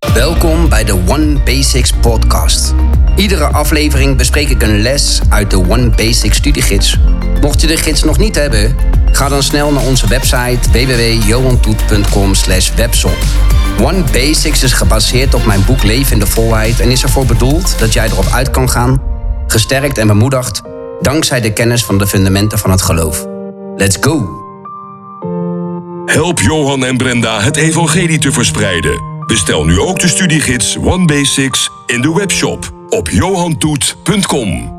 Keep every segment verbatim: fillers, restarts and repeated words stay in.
Welkom bij de One Basics podcast. Iedere aflevering bespreek ik een les uit de One Basics studiegids. Mocht je de gids nog niet hebben, ga dan snel naar onze website w w w punt johan toet punt com slash webshop. One Basics is gebaseerd op mijn boek Leven in de Volheid en is ervoor bedoeld dat jij erop uit kan gaan, gesterkt en bemoedigd, dankzij de kennis van de fundamenten van het geloof. Let's go! Help Johan en Brenda het evangelie te verspreiden. Bestel nu ook de studiegids One Basics in de webshop op johan toet punt com.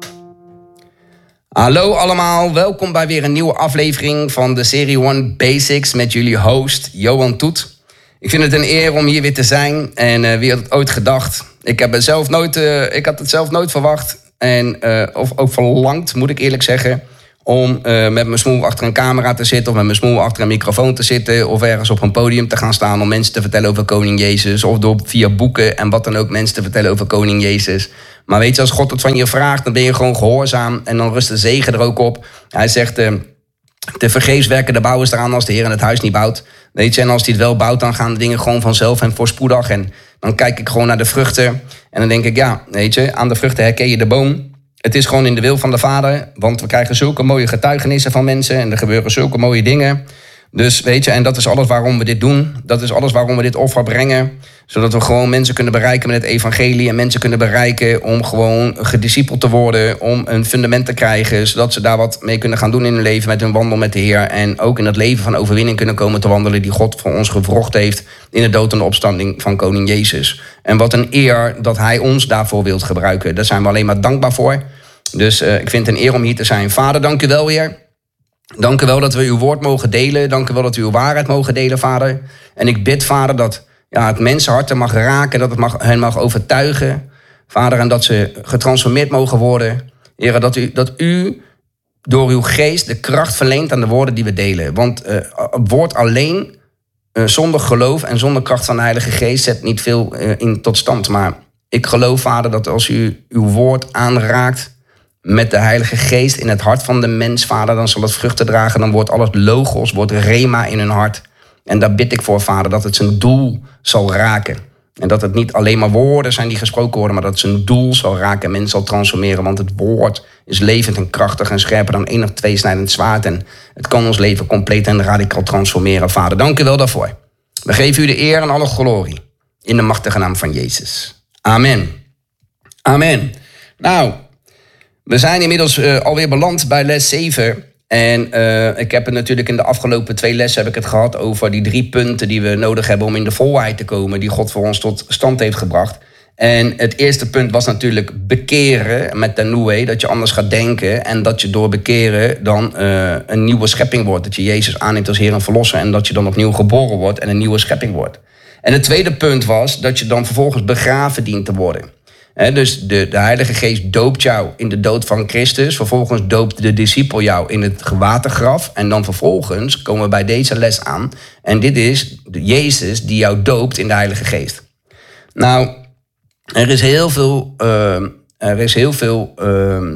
Hallo allemaal, welkom bij weer een nieuwe aflevering van de serie One Basics met jullie host Johan Toet. Ik vind het een eer om hier weer te zijn en uh, wie had het ooit gedacht? Ik, heb het zelf nooit, uh, ik had het zelf nooit verwacht en uh, of ook verlangd, moet ik eerlijk zeggen, om uh, met mijn smoel achter een camera te zitten of met mijn smoel achter een microfoon te zitten of ergens op een podium te gaan staan om mensen te vertellen over Koning Jezus of door via boeken en wat dan ook mensen te vertellen over Koning Jezus. Maar weet je, als God het van je vraagt, dan ben je gewoon gehoorzaam en dan rust de zegen er ook op. Hij zegt, uh, te vergeefs werken de bouwers eraan als de Heer het huis niet bouwt. Weet je, en als hij het wel bouwt, dan gaan de dingen gewoon vanzelf en voorspoedig. En dan kijk ik gewoon naar de vruchten en dan denk ik, ja, weet je, aan de vruchten herken je de boom. Het is gewoon in de wil van de Vader, want we krijgen zulke mooie getuigenissen van mensen en er gebeuren zulke mooie dingen. Dus weet je, en dat is alles waarom we dit doen. Dat is alles waarom we dit offer brengen. Zodat we gewoon mensen kunnen bereiken met het evangelie en mensen kunnen bereiken om gewoon gediscipeld te worden, om een fundament te krijgen, zodat ze daar wat mee kunnen gaan doen in hun leven met hun wandel met de Heer. En ook in het leven van overwinning kunnen komen te wandelen die God voor ons gevrocht heeft in de dood en de opstanding van Koning Jezus. En wat een eer dat Hij ons daarvoor wilt gebruiken. Daar zijn we alleen maar dankbaar voor. Dus uh, ik vind het een eer om hier te zijn. Vader, dank u wel weer. Dank u wel dat we uw woord mogen delen. Dank u wel dat we uw waarheid mogen delen, Vader. En ik bid, Vader, dat ja, het mensenharten mag raken, dat het mag, hen mag overtuigen. Vader, en dat ze getransformeerd mogen worden. Heer, dat u, dat u door uw geest de kracht verleent aan de woorden die we delen. Want uh, het woord alleen, uh, zonder geloof en zonder kracht van de Heilige Geest, zet niet veel uh, in tot stand. Maar ik geloof, Vader, dat als u uw woord aanraakt met de Heilige Geest in het hart van de mens, Vader, dan zal het vruchten dragen. Dan wordt alles logos, wordt rema in hun hart. En daar bid ik voor, Vader, dat het zijn doel zal raken. En dat het niet alleen maar woorden zijn die gesproken worden, maar dat het zijn doel zal raken en mensen zal transformeren. Want het woord is levend en krachtig en scherper dan enig tweesnijdend zwaard. En het kan ons leven compleet en radicaal transformeren, Vader. Dank u wel daarvoor. We geven u de eer en alle glorie in de machtige naam van Jezus. Amen. Amen. Nou, we zijn inmiddels uh, alweer beland bij les zeven. En uh, ik heb het natuurlijk in de afgelopen twee lessen heb ik het gehad over die drie punten die we nodig hebben om in de volheid te komen, die God voor ons tot stand heeft gebracht. En het eerste punt was natuurlijk bekeren met de Noé, dat je anders gaat denken en dat je door bekeren dan uh, een nieuwe schepping wordt. Dat je Jezus aanneemt als Heer en Verlosser en dat je dan opnieuw geboren wordt en een nieuwe schepping wordt. En het tweede punt was dat je dan vervolgens begraven dient te worden. He, dus de, de Heilige Geest doopt jou in de dood van Christus. Vervolgens doopt de discipel jou in het watergraf. En dan vervolgens komen we bij deze les aan. En dit is de Jezus die jou doopt in de Heilige Geest. Nou, er is heel veel... Uh, er is heel veel... Uh,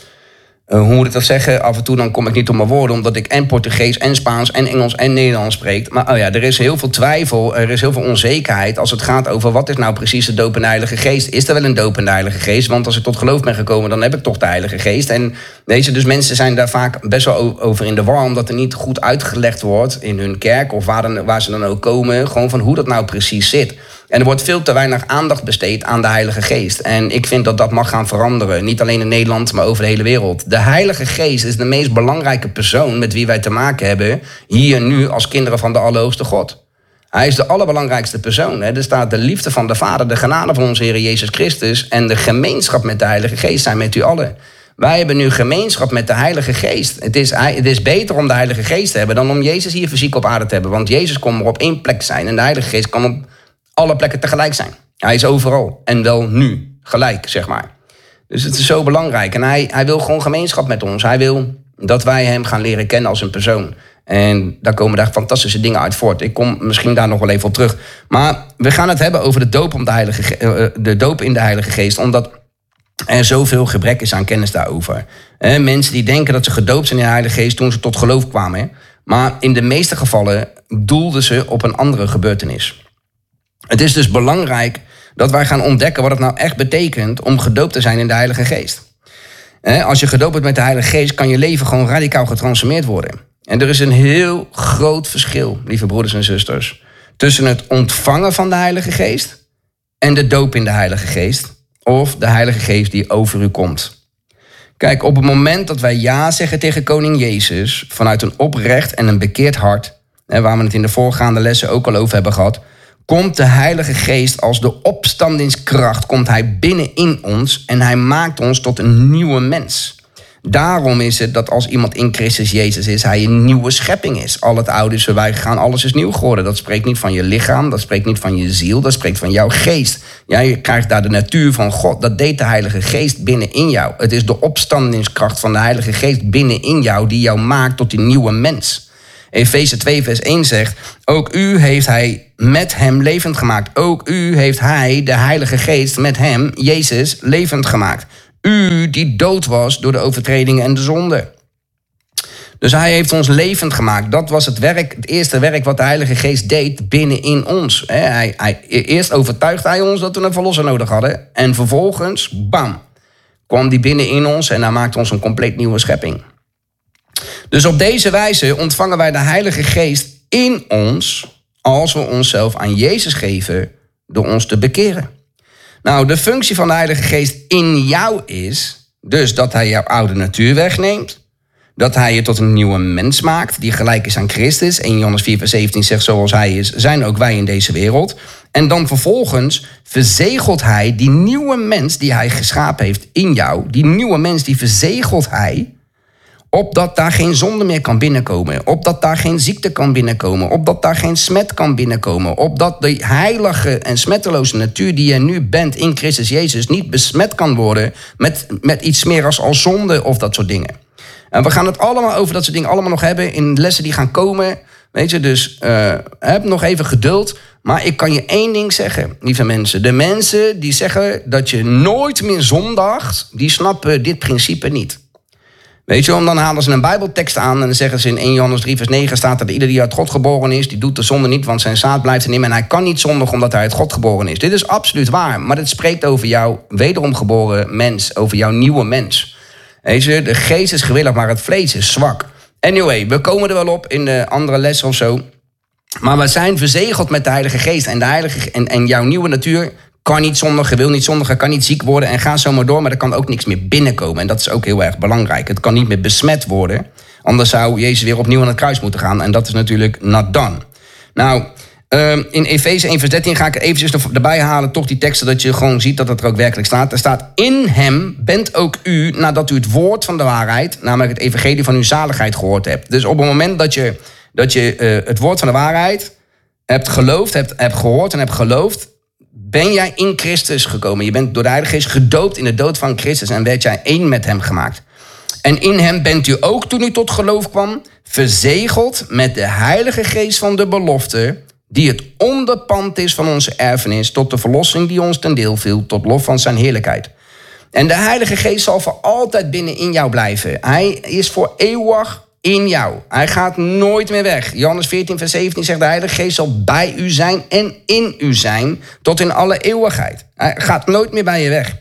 Uh, hoe moet ik dat zeggen? Af en toe dan kom ik niet op mijn woorden, omdat ik en Portugees en Spaans en Engels en Nederlands spreek. Maar oh ja, er is heel veel twijfel, er is heel veel onzekerheid als het gaat over wat is nou precies de doop in de Heilige Geest. Is er wel een doop in de Heilige Geest? Want als ik tot geloof ben gekomen, dan heb ik toch de Heilige Geest. En deze, dus mensen zijn daar vaak best wel over in de war, omdat er niet goed uitgelegd wordt in hun kerk of waar, dan, waar ze dan ook komen, gewoon van hoe dat nou precies zit. En er wordt veel te weinig aandacht besteed aan de Heilige Geest. En ik vind dat dat mag gaan veranderen. Niet alleen in Nederland, maar over de hele wereld. De Heilige Geest is de meest belangrijke persoon met wie wij te maken hebben hier nu als kinderen van de Allerhoogste God. Hij is de allerbelangrijkste persoon. Hè. Er staat de liefde van de Vader, de genade van onze Heer Jezus Christus en de gemeenschap met de Heilige Geest zijn met u allen. Wij hebben nu gemeenschap met de Heilige Geest. Het is, het is beter om de Heilige Geest te hebben dan om Jezus hier fysiek op aarde te hebben. Want Jezus kon maar op één plek zijn en de Heilige Geest kan op alle plekken tegelijk zijn. Hij is overal en wel nu, gelijk, zeg maar. Dus het is zo belangrijk. En hij, hij wil gewoon gemeenschap met ons. Hij wil dat wij hem gaan leren kennen als een persoon. En daar komen daar fantastische dingen uit voort. Ik kom misschien daar nog wel even op terug. Maar we gaan het hebben over de doop, om de Heilige, de doop in de Heilige Geest. Omdat er zoveel gebrek is aan kennis daarover. He, mensen die denken dat ze gedoopt zijn in de Heilige Geest toen ze tot geloof kwamen. Maar in de meeste gevallen doelden ze op een andere gebeurtenis. Het is dus belangrijk dat wij gaan ontdekken wat het nou echt betekent om gedoopt te zijn in de Heilige Geest. Als je gedoopt bent met de Heilige Geest, kan je leven gewoon radicaal getransformeerd worden. En er is een heel groot verschil, lieve broeders en zusters, tussen het ontvangen van de Heilige Geest en de doop in de Heilige Geest, of de Heilige Geest die over u komt. Kijk, op het moment dat wij ja zeggen tegen koning Jezus, vanuit een oprecht en een bekeerd hart, waar we het in de voorgaande lessen ook al over hebben gehad, komt de Heilige Geest als de opstandingskracht, komt hij binnen in ons en hij maakt ons tot een nieuwe mens. Daarom is het dat als iemand in Christus Jezus is, hij een nieuwe schepping is. Al het oude is voorbij gegaan, alles is nieuw geworden. Dat spreekt niet van je lichaam, dat spreekt niet van je ziel, dat spreekt van jouw geest. Jij krijgt daar de natuur van God. Dat deed de Heilige Geest binnenin jou. Het is de opstandingskracht van de Heilige Geest binnenin jou die jou maakt tot die nieuwe mens. Efeze twee vers één zegt, ook u heeft hij met hem levend gemaakt. Ook u heeft hij, de Heilige Geest, met hem, Jezus, levend gemaakt. U die dood was door de overtredingen en de zonde. Dus hij heeft ons levend gemaakt. Dat was het werk, het eerste werk wat de Heilige Geest deed binnenin ons. Hij, hij, eerst overtuigde hij ons dat we een verlosser nodig hadden. En vervolgens, bam, kwam die binnenin ons en hij maakte ons een compleet nieuwe schepping. Dus op deze wijze ontvangen wij de Heilige Geest in ons als we onszelf aan Jezus geven door ons te bekeren. Nou, de functie van de Heilige Geest in jou is dus dat hij jouw oude natuur wegneemt, dat hij je tot een nieuwe mens maakt die gelijk is aan Christus. Eerste Johannes vier vers zeventien zegt, zoals hij is, zijn ook wij in deze wereld. En dan vervolgens verzegelt hij die nieuwe mens die hij geschapen heeft in jou. Die nieuwe mens die verzegelt hij, opdat daar geen zonde meer kan binnenkomen. Opdat daar geen ziekte kan binnenkomen. Opdat daar geen smet kan binnenkomen. Opdat de heilige en smetteloze natuur die je nu bent in Christus Jezus niet besmet kan worden met, met iets meer als, als zonde of dat soort dingen. En we gaan het allemaal over dat soort dingen allemaal nog hebben in lessen die gaan komen. Weet je, dus uh, heb nog even geduld. Maar ik kan je één ding zeggen, lieve mensen. De mensen die zeggen dat je nooit meer zondigt, die snappen dit principe niet. Weet je, dan halen ze een Bijbeltekst aan en dan zeggen ze in Eerste Johannes drie vers negen staat dat ieder die uit God geboren is, die doet de zonde niet, want zijn zaad blijft in hem en hij kan niet zondigen omdat hij uit God geboren is. Dit is absoluut waar, maar het spreekt over jouw wederom geboren mens, over jouw nieuwe mens. Weet je, de geest is gewillig, maar het vlees is zwak. Anyway, we komen er wel op in de andere lessen of zo. Maar we zijn verzegeld met de Heilige Geest en, de Heilige, en, en jouw nieuwe natuur kan niet zondigen, wil niet zondigen, kan niet ziek worden en ga zo maar door. Maar er kan ook niks meer binnenkomen. En dat is ook heel erg belangrijk. Het kan niet meer besmet worden. Anders zou Jezus weer opnieuw aan het kruis moeten gaan. En dat is natuurlijk not done. Nou, uh, in Efeze één vers dertien ga ik er eventjes erbij halen. Toch die teksten dat je gewoon ziet dat het er ook werkelijk staat. Er staat, in hem bent ook u, nadat u het woord van de waarheid, namelijk het evangelie van uw zaligheid gehoord hebt. Dus op het moment dat je, dat je uh, het woord van de waarheid hebt geloofd, hebt, hebt gehoord en hebt geloofd, ben jij in Christus gekomen. Je bent door de Heilige Geest gedoopt in de dood van Christus en werd jij één met hem gemaakt. En in hem bent u ook, toen u tot geloof kwam, verzegeld met de Heilige Geest van de belofte, die het onderpand is van onze erfenis, tot de verlossing die ons ten deel viel, tot lof van zijn heerlijkheid. En de Heilige Geest zal voor altijd binnen in jou blijven. Hij is voor eeuwig in jou. Hij gaat nooit meer weg. Johannes veertien vers zeventien zegt, de Heilige Geest zal bij u zijn en in u zijn tot in alle eeuwigheid. Hij gaat nooit meer bij je weg.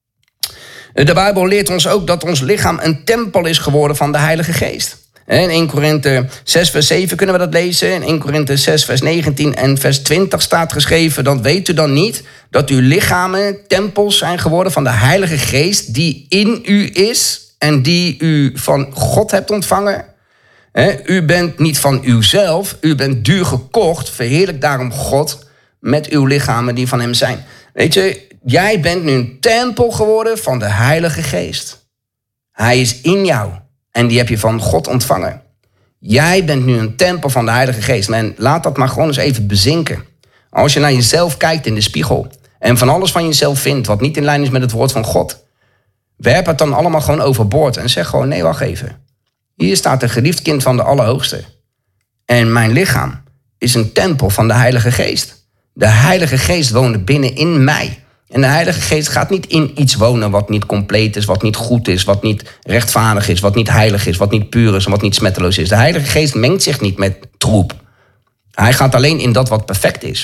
De Bijbel leert ons ook dat ons lichaam een tempel is geworden van de Heilige Geest. In Eerste Korinthe zes vers zeven kunnen we dat lezen. In Eerste Korinthe zes vers negentien en vers twintig staat geschreven, dan weet u dan niet dat uw lichamen tempels zijn geworden van de Heilige Geest die in u is en die u van God hebt ontvangen. U bent niet van uzelf, u bent duur gekocht. Verheerlijk daarom God met uw lichamen die van hem zijn. Weet je, jij bent nu een tempel geworden van de Heilige Geest. Hij is in jou en die heb je van God ontvangen. Jij bent nu een tempel van de Heilige Geest. En laat dat maar gewoon eens even bezinken. Als je naar jezelf kijkt in de spiegel en van alles van jezelf vindt wat niet in lijn is met het woord van God, werp het dan allemaal gewoon overboord en zeg gewoon, nee, wacht even. Hier staat een geliefd kind van de Allerhoogste. En mijn lichaam is een tempel van de Heilige Geest. De Heilige Geest woont binnenin mij. En de Heilige Geest gaat niet in iets wonen wat niet compleet is, wat niet goed is, wat niet rechtvaardig is, wat niet heilig is, wat niet puur is en wat niet smetteloos is. De Heilige Geest mengt zich niet met troep. Hij gaat alleen in dat wat perfect is.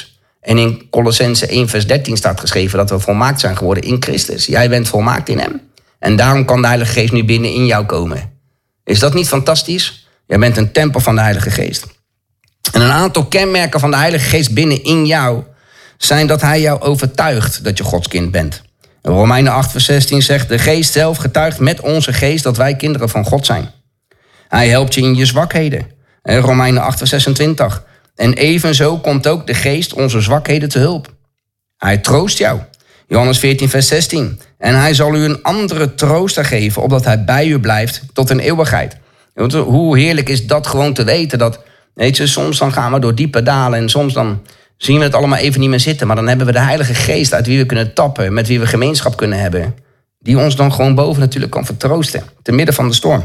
En in Colossenzen één vers dertien staat geschreven dat we volmaakt zijn geworden in Christus. Jij bent volmaakt in hem. En daarom kan de Heilige Geest nu binnen in jou komen. Is dat niet fantastisch? Jij bent een tempel van de Heilige Geest. En een aantal kenmerken van de Heilige Geest binnen in jou zijn dat hij jou overtuigt dat je Gods kind bent. Romeinen acht vers zestien zegt, de Geest zelf getuigt met onze geest dat wij kinderen van God zijn. Hij helpt je in je zwakheden. Romeinen acht vers zesentwintig. En evenzo komt ook de Geest onze zwakheden te hulp. Hij troost jou. Johannes veertien vers zestien. En hij zal u een andere trooster geven, opdat hij bij u blijft tot een eeuwigheid. Hoe heerlijk is dat gewoon te weten dat, weet je, soms dan gaan we door diepe dalen en soms dan zien we het allemaal even niet meer zitten. Maar dan hebben we de Heilige Geest uit wie we kunnen tappen, met wie we gemeenschap kunnen hebben, die ons dan gewoon boven natuurlijk kan vertroosten, te midden van de storm.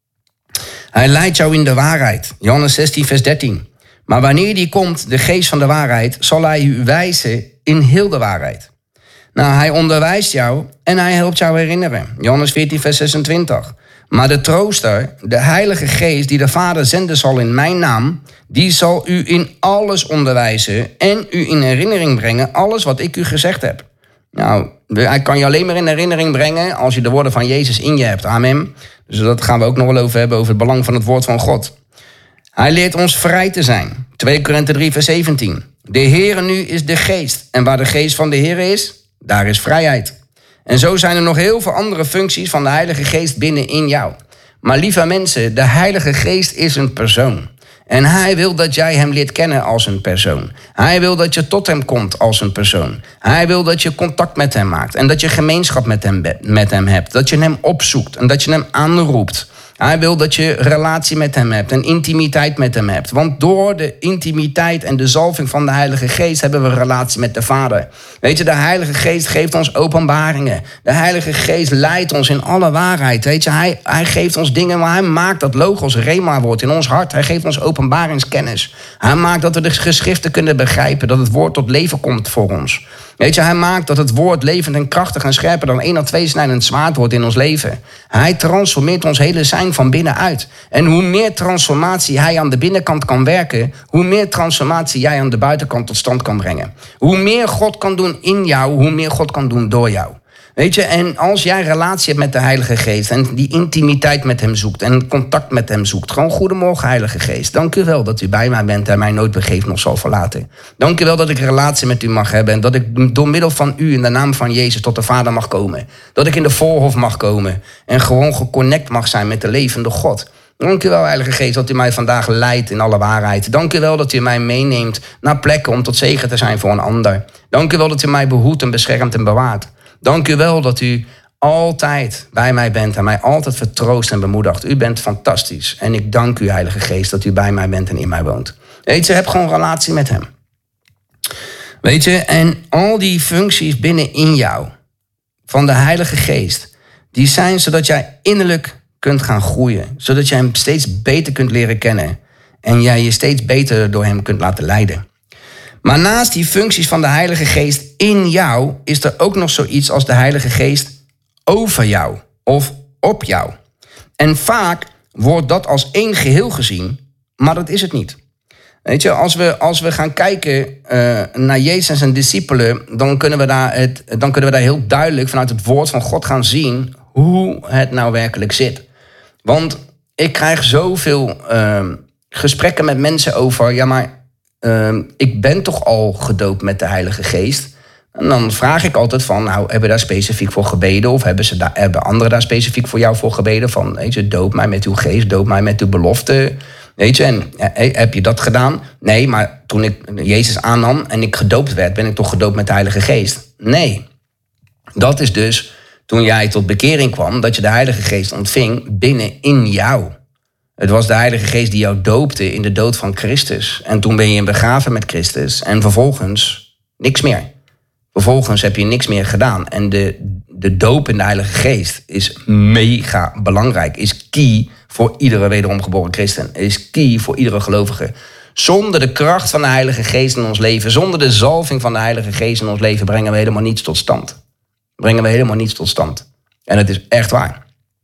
Hij leidt jou in de waarheid. Johannes zestien vers dertien. Maar wanneer die komt, de Geest van de waarheid, zal hij u wijzen in heel de waarheid. Nou, hij onderwijst jou en hij helpt jou herinneren. Johannes veertien vers zesentwintig. Maar de trooster, de Heilige Geest die de Vader zenden zal in mijn naam, die zal u in alles onderwijzen en u in herinnering brengen alles wat ik u gezegd heb. Nou, hij kan je alleen maar in herinnering brengen als je de woorden van Jezus in je hebt. Amen. Dus dat gaan we ook nog wel over hebben, over het belang van het woord van God. Hij leert ons vrij te zijn. twee Korinthe drie vers zeventien. De Heere nu is de Geest. En waar de Geest van de Heere is, daar is vrijheid. En zo zijn er nog heel veel andere functies van de Heilige Geest binnen in jou. Maar lieve mensen, de Heilige Geest is een persoon. En hij wil dat jij hem leert kennen als een persoon. Hij wil dat je tot hem komt als een persoon. Hij wil dat je contact met hem maakt. En dat je gemeenschap met hem, met hem hebt. Dat je hem opzoekt en dat je hem aanroept. Hij wil dat je relatie met hem hebt en intimiteit met hem hebt. Want door de intimiteit en de zalving van de Heilige Geest hebben we een relatie met de Vader. Weet je, de Heilige Geest geeft ons openbaringen. De Heilige Geest leidt ons in alle waarheid. Weet je, hij, hij geeft ons dingen waar hij maakt dat logos rema wordt in ons hart. Hij geeft ons openbaringskennis. Hij maakt dat we de geschriften kunnen begrijpen, dat het woord tot leven komt voor ons. Weet je, hij maakt dat het woord levend en krachtig en scherper dan één of twee snijdend zwaard wordt in ons leven. Hij transformeert ons hele zijn van binnenuit. En hoe meer transformatie hij aan de binnenkant kan werken, hoe meer transformatie jij aan de buitenkant tot stand kan brengen. Hoe meer God kan doen in jou, hoe meer God kan doen door jou. Weet je, en als jij relatie hebt met de Heilige Geest en die intimiteit met hem zoekt en contact met hem zoekt, gewoon goedemorgen Heilige Geest. Dank u wel dat u bij mij bent en mij nooit begeeft nog zal verlaten. Dank u wel dat ik een relatie met u mag hebben en dat ik door middel van u in de naam van Jezus tot de Vader mag komen. Dat ik in de voorhof mag komen en gewoon geconnect mag zijn met de levende God. Dank u wel, Heilige Geest, dat u mij vandaag leidt in alle waarheid. Dank u wel dat u mij meeneemt naar plekken om tot zegen te zijn voor een ander. Dank u wel dat u mij behoedt en beschermt en bewaart. Dank u wel dat u altijd bij mij bent en mij altijd vertroost en bemoedigt. U bent fantastisch. En ik dank u, Heilige Geest, dat u bij mij bent en in mij woont. Weet je, heb gewoon een relatie met hem. Weet je, en al die functies binnenin jou, van de Heilige Geest, die zijn zodat jij innerlijk kunt gaan groeien. Zodat jij hem steeds beter kunt leren kennen. En jij je steeds beter door hem kunt laten leiden. Maar naast die functies van de Heilige Geest in jou is er ook nog zoiets als de Heilige Geest over jou of op jou. En vaak wordt dat als één geheel gezien, maar dat is het niet. Weet je, als we, als we gaan kijken uh, naar Jezus en zijn discipelen, dan kunnen, we daar het, dan kunnen we daar heel duidelijk vanuit het woord van God gaan zien hoe het nou werkelijk zit. Want ik krijg zoveel uh, gesprekken met mensen over, ja maar Uh, ik ben toch al gedoopt met de Heilige Geest. En dan vraag ik altijd van, nou, hebben we daar specifiek voor gebeden? Of hebben, ze daar, hebben anderen daar specifiek voor jou voor gebeden? Van, weet je, doop mij met uw geest, doop mij met uw belofte. Weet je, en hey, heb je dat gedaan? Nee, maar toen ik Jezus aannam en ik gedoopt werd, ben ik toch gedoopt met de Heilige Geest? Nee. Dat is dus toen jij tot bekering kwam, dat je de Heilige Geest ontving binnen in jou. Het was de Heilige Geest die jou doopte in de dood van Christus. En toen ben je begraven met Christus. En vervolgens niks meer. Vervolgens heb je niks meer gedaan. En de, de doop in de Heilige Geest is mega belangrijk. Is key voor iedere wederom geboren christen. Is key voor iedere gelovige. Zonder de kracht van de Heilige Geest in ons leven, zonder de zalving van de Heilige Geest in ons leven, brengen we helemaal niets tot stand. Brengen we helemaal niets tot stand. En het is echt waar.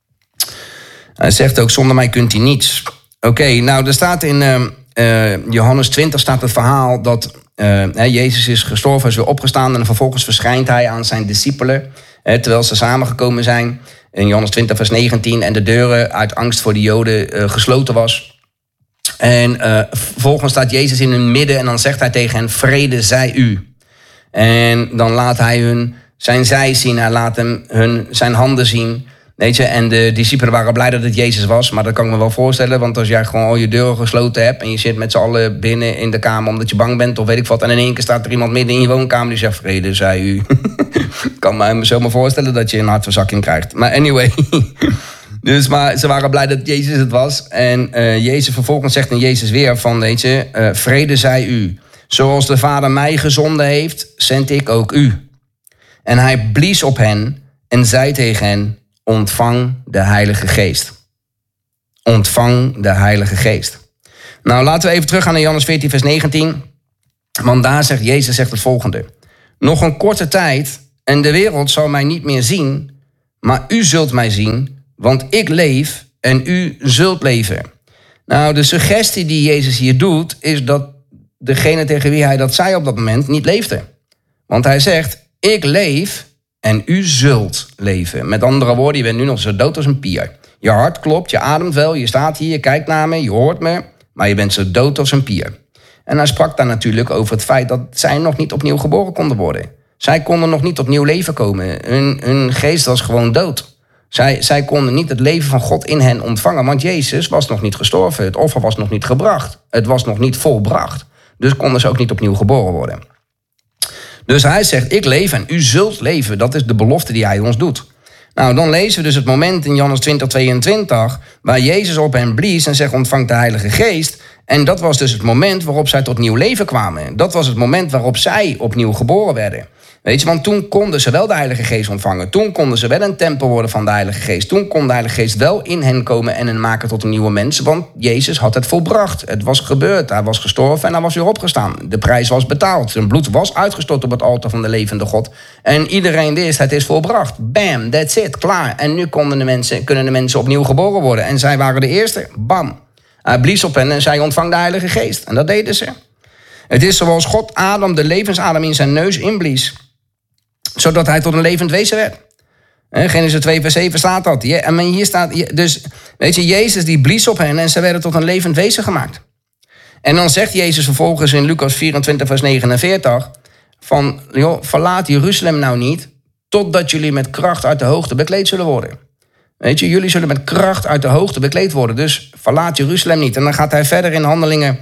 Hij zegt ook, zonder mij kunt hij niets. Oké, okay, nou er staat in uh, uh, Johannes twintig staat het verhaal dat Uh, Jezus is gestorven, is weer opgestaan en vervolgens verschijnt hij aan zijn discipelen. Uh, terwijl ze samengekomen zijn in Johannes twintig vers negentien en de deuren uit angst voor de Joden uh, gesloten was. En uh, vervolgens staat Jezus in hun midden en dan zegt hij tegen hen, vrede zij u. En dan laat hij hun zijn zij zien, hij laat hem hun zijn handen zien. Weet je, en de discipelen waren blij dat het Jezus was. Maar dat kan ik me wel voorstellen. Want als jij gewoon al je deuren gesloten hebt en je zit met z'n allen binnen in de kamer omdat je bang bent of weet ik wat. En in één keer staat er iemand midden in je woonkamer die zegt, vrede zij u. Ik kan me zo maar voorstellen dat je een hartverzakking krijgt. Maar anyway. Dus maar ze waren blij dat Jezus het was. En uh, Jezus vervolgens zegt in Jezus weer van, weet je, uh, vrede zij u. Zoals de Vader mij gezonden heeft, zend ik ook u. En hij blies op hen en zei tegen hen, ontvang de Heilige Geest. Ontvang de Heilige Geest. Nou, laten we even teruggaan naar Johannes veertien vers negentien. Want daar zegt Jezus zegt het volgende. Nog een korte tijd en de wereld zal mij niet meer zien, maar u zult mij zien, want ik leef en u zult leven. Nou, de suggestie die Jezus hier doet, is dat degene tegen wie hij dat zei op dat moment niet leefde. Want hij zegt, ik leef en u zult leven. Met andere woorden, je bent nu nog zo dood als een pier. Je hart klopt, je ademt wel, je staat hier, je kijkt naar me, je hoort me, maar je bent zo dood als een pier. En hij sprak daar natuurlijk over het feit dat zij nog niet opnieuw geboren konden worden. Zij konden nog niet tot nieuw leven komen. Hun, hun geest was gewoon dood. Zij, zij konden niet het leven van God in hen ontvangen, want Jezus was nog niet gestorven. Het offer was nog niet gebracht. Het was nog niet volbracht. Dus konden ze ook niet opnieuw geboren worden. Dus hij zegt, ik leef en u zult leven. Dat is de belofte die hij ons doet. Nou, dan lezen we dus het moment in Johannes twintig tweeëntwintig... waar Jezus op hen blies en zegt, ontvang de Heilige Geest. En dat was dus het moment waarop zij tot nieuw leven kwamen. Dat was het moment waarop zij opnieuw geboren werden. Weet je, want toen konden ze wel de Heilige Geest ontvangen. Toen konden ze wel een tempel worden van de Heilige Geest. Toen kon de Heilige Geest wel in hen komen en hen maken tot een nieuwe mens. Want Jezus had het volbracht. Het was gebeurd. Hij was gestorven en hij was weer opgestaan. De prijs was betaald. Zijn bloed was uitgestort op het altaar van de levende God. En iedereen wist, het is volbracht. Bam, that's it, klaar. En nu konden de mensen, kunnen de mensen opnieuw geboren worden. En zij waren de eerste. Bam. Hij blies op hen en zei, ontvang de Heilige Geest. En dat deden ze. Het is zoals God Adam de levensadem in zijn neus inblies, zodat hij tot een levend wezen werd. Genesis twee vers zeven staat dat. En hier staat, dus weet je, Jezus die blies op hen en ze werden tot een levend wezen gemaakt. En dan zegt Jezus vervolgens in Lucas vierentwintig vers negenenveertig... van, joh, verlaat Jeruzalem nou niet, totdat jullie met kracht uit de hoogte bekleed zullen worden. Weet je, jullie zullen met kracht uit de hoogte bekleed worden. Dus verlaat Jeruzalem niet. En dan gaat hij verder in Handelingen,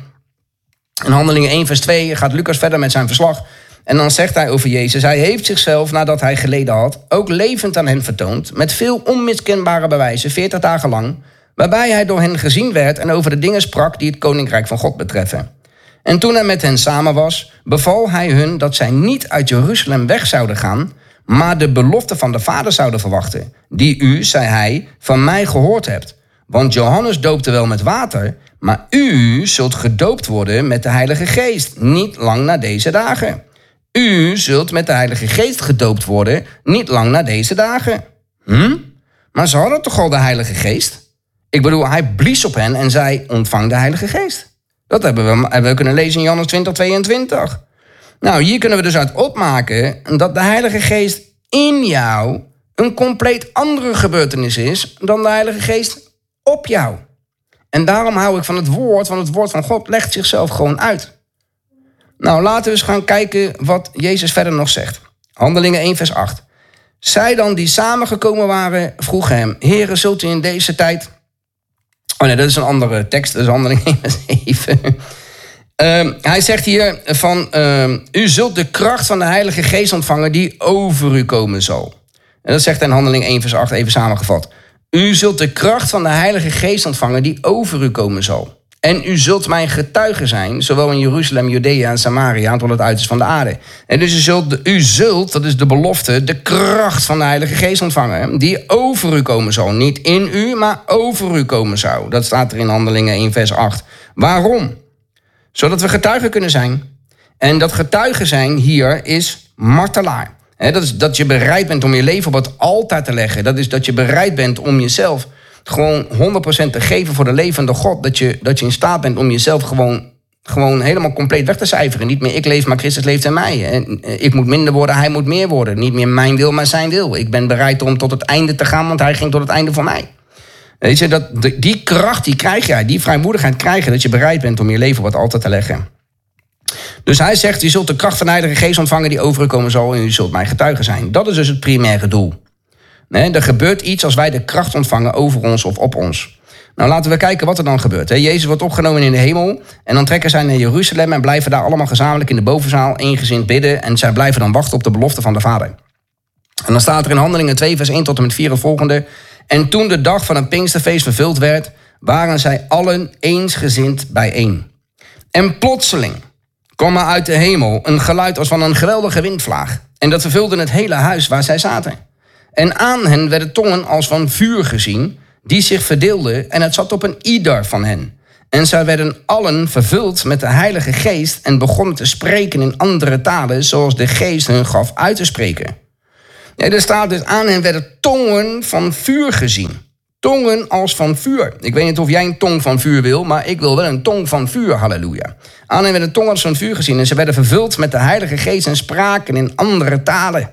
in Handelingen één vers twee, gaat Lucas verder met zijn verslag. En dan zegt hij over Jezus, hij heeft zichzelf, nadat hij geleden had, ook levend aan hen vertoond, met veel onmiskenbare bewijzen, veertig dagen lang, waarbij hij door hen gezien werd en over de dingen sprak die het koninkrijk van God betreffen. En toen hij met hen samen was, beval hij hun dat zij niet uit Jeruzalem weg zouden gaan, maar de belofte van de Vader zouden verwachten, die u, zei hij, van mij gehoord hebt. Want Johannes doopte wel met water, maar u zult gedoopt worden met de Heilige Geest, niet lang na deze dagen. U zult met de Heilige Geest gedoopt worden, niet lang na deze dagen. Hm? Maar ze hadden toch al de Heilige Geest? Ik bedoel, hij blies op hen en zei, ontvang de Heilige Geest. Dat hebben we, hebben we kunnen lezen in Johannes twintig tweeëntwintig. Nou, hier kunnen we dus uit opmaken dat de Heilige Geest in jou een compleet andere gebeurtenis is dan de Heilige Geest op jou. En daarom hou ik van het woord, want het woord van God legt zichzelf gewoon uit. Nou, laten we eens gaan kijken wat Jezus verder nog zegt. Handelingen één vers acht. Zij dan die samengekomen waren, vroegen hem, Heere, zult u in deze tijd... Oh nee, dat is een andere tekst, dat is Handelingen één vers zeven. Uh, hij zegt hier van, uh, u zult de kracht van de Heilige Geest ontvangen die over u komen zal. En dat zegt hij in Handelingen één vers acht, even samengevat. U zult de kracht van de Heilige Geest ontvangen die over u komen zal. En u zult mijn getuige zijn, zowel in Jeruzalem, Judea en Samaria, tot het uiterste van de aarde. En dus u zult, u zult, dat is de belofte, de kracht van de Heilige Geest ontvangen, die over u komen zal. Niet in u, maar over u komen zou. Dat staat er in Handelingen één vers acht. Waarom? Zodat we getuigen kunnen zijn. En dat getuigen zijn hier is martelaar. He, dat is dat je bereid bent om je leven op het altaar te leggen. Dat is dat je bereid bent om jezelf gewoon honderd procent te geven voor de levende God. Dat je, dat je in staat bent om jezelf gewoon gewoon helemaal compleet weg te cijferen. Niet meer ik leef, maar Christus leeft in mij. En ik moet minder worden, hij moet meer worden. Niet meer mijn wil, maar zijn wil. Ik ben bereid om tot het einde te gaan, want hij ging tot het einde voor mij. Weet je, dat, die kracht die krijg je, die vrijmoedigheid krijg je, dat je bereid bent om je leven wat altijd te leggen. Dus hij zegt, je zult de kracht van de Heilige Geest ontvangen die over u komen zal en u zult mijn getuige zijn. Dat is dus het primaire doel. Nee, er gebeurt iets als wij de kracht ontvangen over ons of op ons. Nou, laten we kijken wat er dan gebeurt. Jezus wordt opgenomen in de hemel en dan trekken zij naar Jeruzalem en blijven daar allemaal gezamenlijk in de bovenzaal eengezind bidden en zij blijven dan wachten op de belofte van de Vader. En dan staat er in Handelingen twee vers één tot en met vier het volgende. En toen de dag van het Pinksterfeest vervuld werd, waren zij allen eensgezind bijeen. En plotseling kwam er uit de hemel een geluid als van een geweldige windvlaag. En dat vervulde het hele huis waar zij zaten. En aan hen werden tongen als van vuur gezien, die zich verdeelden, en het zat op een ieder van hen. En zij werden allen vervuld met de Heilige Geest en begonnen te spreken in andere talen, zoals de Geest hun gaf uit te spreken. Ja, er staat dus, aan hen werden tongen van vuur gezien. Tongen als van vuur. Ik weet niet of jij een tong van vuur wil, maar ik wil wel een tong van vuur, halleluja. Aan hen werden tongen als van vuur gezien en ze werden vervuld met de Heilige Geest en spraken in andere talen.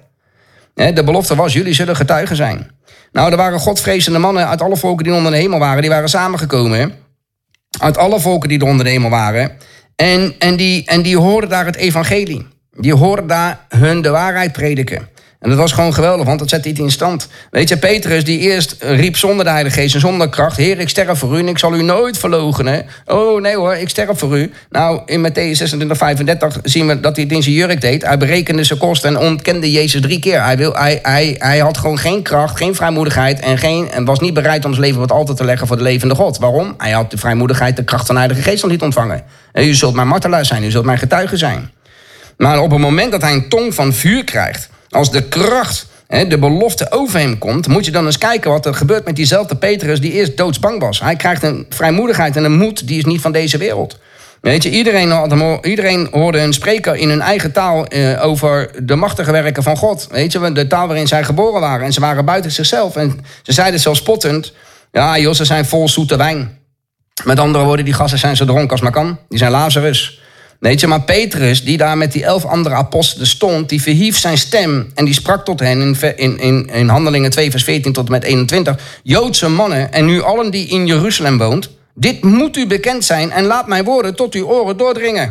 De belofte was, jullie zullen getuigen zijn. Nou, er waren godvrezende mannen uit alle volken die onder de hemel waren. Die waren samengekomen. Uit alle volken die er onder de hemel waren. En, en, die, en die hoorden daar het evangelie. Die hoorden daar hun de waarheid prediken. En dat was gewoon geweldig, want dat zette iets in stand. Weet je, Petrus die eerst riep zonder de Heilige Geest en zonder kracht. Heer, ik sterf voor u en ik zal u nooit verloochenen. Oh nee hoor, ik sterf voor u. Nou, in Mattheüs zesentwintig vijfendertig zien we dat hij het in zijn jurk deed. Hij berekende zijn kosten en ontkende Jezus drie keer. Hij, wil, hij, hij, hij had gewoon geen kracht, geen vrijmoedigheid en, geen, en was niet bereid om zijn leven wat altijd te leggen voor de levende God. Waarom? Hij had de vrijmoedigheid, de kracht van de Heilige Geest nog niet ontvangen. En u zult mijn martelaar zijn, u zult mijn getuige zijn. Maar op het moment dat hij een tong van vuur krijgt, als de kracht, de belofte over hem komt, moet je dan eens kijken wat er gebeurt met diezelfde Petrus die eerst doodsbang was. Hij krijgt een vrijmoedigheid en een moed die is niet van deze wereld. Weet je, iedereen, had, iedereen hoorde een spreker in hun eigen taal eh, over de machtige werken van God. Weet je, de taal waarin zij geboren waren. En ze waren buiten zichzelf. En ze zeiden zelfs spottend, ja joh, ze zijn vol zoete wijn. Met andere woorden, die gasten zijn zo dronken als maar kan. Die zijn Lazarus. Weet je, maar Petrus, die daar met die elf andere apostelen stond, die verhief zijn stem en die sprak tot hen in, in, in, in Handelingen twee vers veertien tot en met eenentwintig. Joodse mannen en nu allen die in Jeruzalem woont, dit moet u bekend zijn en laat mijn woorden tot uw oren doordringen.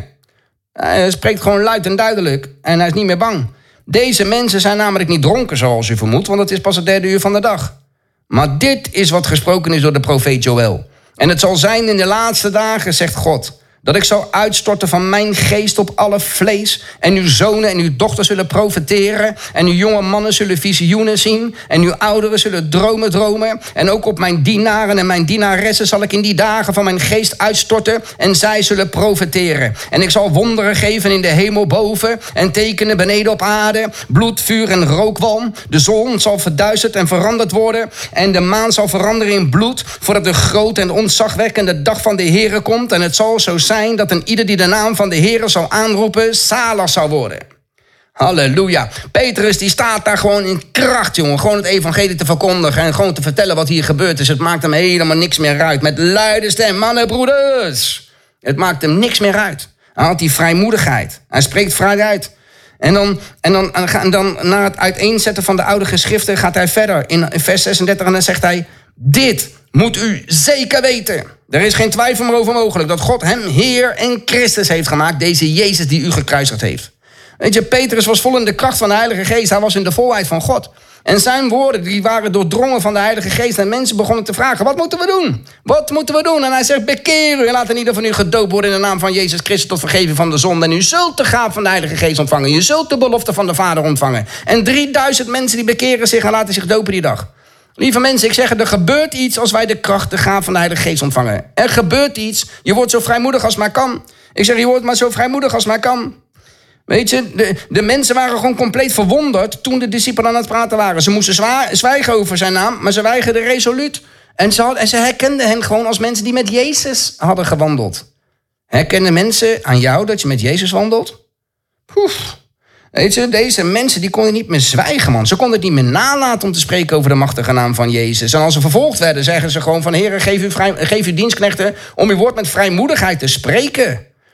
Hij spreekt gewoon luid en duidelijk en hij is niet meer bang. Deze mensen zijn namelijk niet dronken zoals u vermoedt, want het is pas het derde uur van de dag. Maar dit is wat gesproken is door de profeet Joël. En het zal zijn in de laatste dagen, zegt God, dat ik zal uitstorten van mijn geest op alle vlees. En uw zonen en uw dochters zullen profeteren. En uw jonge mannen zullen visioenen zien. En uw ouderen zullen dromen dromen. En ook op mijn dienaren en mijn dienaressen zal ik in die dagen van mijn geest uitstorten. En zij zullen profeteren. En ik zal wonderen geven in de hemel boven. En tekenen beneden op aarde. Bloed, vuur en rookwalm. De zon zal verduisterd en veranderd worden. En de maan zal veranderen in bloed. Voordat de grote en ontzagwekkende dag van de Heere komt. En het zal zo zijn dat een ieder die de naam van de Heere zal aanroepen, zalig zal worden. Halleluja. Petrus die staat daar gewoon in kracht, jongen. Gewoon het evangelie te verkondigen en gewoon te vertellen wat hier gebeurd is. Het maakt hem helemaal niks meer uit. Met luide stem, mannen, broeders. Het maakt hem niks meer uit. Hij had die vrijmoedigheid. Hij spreekt vrij uit. En dan, en, dan, en dan na het uiteenzetten van de oude geschriften gaat hij verder. In vers zesendertig en dan zegt hij, dit moet u zeker weten. Er is geen twijfel meer over mogelijk dat God hem Heer en Christus heeft gemaakt. Deze Jezus die u gekruisigd heeft. Weet je, Petrus was vol in de kracht van de Heilige Geest. Hij was in de volheid van God. En zijn woorden die waren doordrongen van de Heilige Geest. En mensen begonnen te vragen, wat moeten we doen? Wat moeten we doen? En hij zegt, bekeer u en laat in ieder van u gedoopt worden in de naam van Jezus Christus tot vergeving van de zonde. En u zult de gaaf van de Heilige Geest ontvangen. Je zult de belofte van de Vader ontvangen. En drieduizend mensen die bekeren zich en laten zich dopen die dag. Lieve mensen, ik zeg er gebeurt iets als wij de kracht, de gaaf van de Heilige Geest ontvangen. Er gebeurt iets. Je wordt zo vrijmoedig als maar kan. Ik zeg, je wordt maar zo vrijmoedig als maar kan. Weet je, de, de mensen waren gewoon compleet verwonderd toen de discipelen aan het praten waren. Ze moesten zwaar, zwijgen over zijn naam, maar ze weigerden resoluut. En ze, had, en ze herkenden hen gewoon als mensen die met Jezus hadden gewandeld. Herkennen mensen aan jou dat je met Jezus wandelt? Poef. Weet je, deze mensen die konden niet meer zwijgen, man. Ze konden het niet meer nalaten om te spreken over de machtige naam van Jezus. En als ze vervolgd werden, zeggen ze gewoon van, Heer, geef u, vrij, geef u dienstknechten om uw woord met vrijmoedigheid te spreken.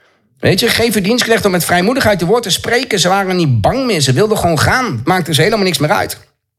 Weet je, geef uw dienstknecht om met vrijmoedigheid de woord te spreken. Ze waren niet bang meer, ze wilden gewoon gaan. Het maakte dus helemaal niks meer uit.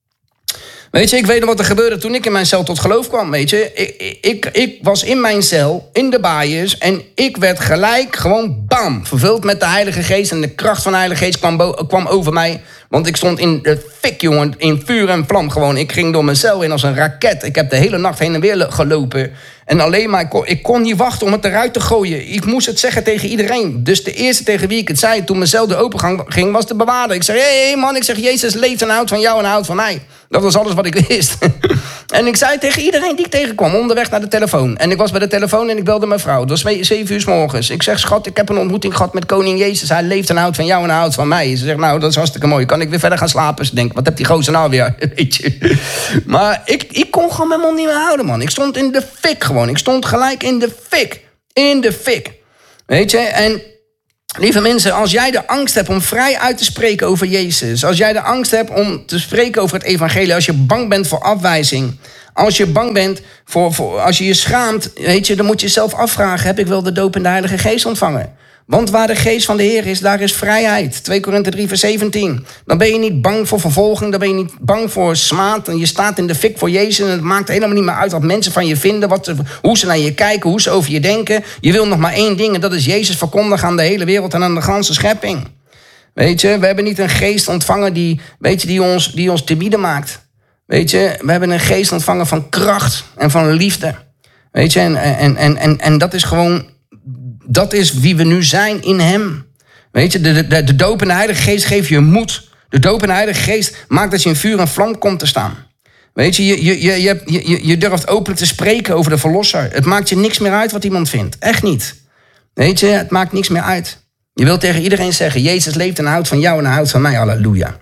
Weet je, ik weet nog wat er gebeurde toen ik in mijn cel tot geloof kwam, weet je. Ik, ik, ik was in mijn cel, in de baaiers, en ik werd gelijk gewoon bam, vervuld met de Heilige Geest. En de kracht van de Heilige Geest kwam, bo- kwam over mij. Want ik stond in de fik, jongen, in vuur en vlam gewoon. Ik ging door mijn cel in als een raket. Ik heb de hele nacht heen en weer gelopen. En alleen maar, ik kon, ik kon niet wachten om het eruit te gooien. Ik moest het zeggen tegen iedereen. Dus de eerste tegen wie ik het zei toen mijn cel de open ging, was de bewaarder. Ik zei, hé hey, man, ik zeg, Jezus leeft en houdt van jou en houdt van mij. Dat was alles wat ik wist. En ik zei tegen iedereen die ik tegenkwam, onderweg naar de telefoon. En ik was bij de telefoon en ik belde mijn vrouw. Het was zeven uur 's morgens. Ik zeg, schat, ik heb een ontmoeting gehad met koning Jezus. Hij leeft en houdt van jou en houdt van mij. Ze zegt, nou, dat is hartstikke mooi. Kan ik weer verder gaan slapen? Ze denkt, wat heb die gozer nou weer? Weet je. Maar ik, ik kon gewoon mijn mond niet meer houden, man. Ik stond in de fik gewoon. Ik stond gelijk in de fik. In de fik. Weet je, en lieve mensen, als jij de angst hebt om vrij uit te spreken over Jezus, als jij de angst hebt om te spreken over het evangelie, als je bang bent voor afwijzing, als je bang bent voor, voor als je je schaamt, weet je, dan moet je jezelf afvragen, heb ik wel de doop in de Heilige Geest ontvangen? Want waar de geest van de Heer is, daar is vrijheid. twee Korinthe drie vers zeventien. Dan ben je niet bang voor vervolging, dan ben je niet bang voor smaad. En je staat in de fik voor Jezus en het maakt helemaal niet meer uit wat mensen van je vinden, wat, hoe ze naar je kijken, hoe ze over je denken. Je wil nog maar één ding en dat is Jezus verkondigen aan de hele wereld en aan de ganse schepping. Weet je, we hebben niet een geest ontvangen die, weet je, die, ons, die ons te bieden maakt. Weet je, we hebben een geest ontvangen van kracht en van liefde. Weet je, en, en, en, en, en dat is gewoon, dat is wie we nu zijn in hem. Weet je, de, de, de doop in de Heilige Geest geeft je moed. De doop in de Heilige Geest maakt dat je in vuur en vlam komt te staan. Weet je, je, je, je, je, je, je durft openlijk te spreken over de Verlosser. Het maakt je niks meer uit wat iemand vindt. Echt niet. Weet je, het maakt niks meer uit. Je wilt tegen iedereen zeggen, Jezus leeft en houdt van jou en houdt van mij. Halleluja.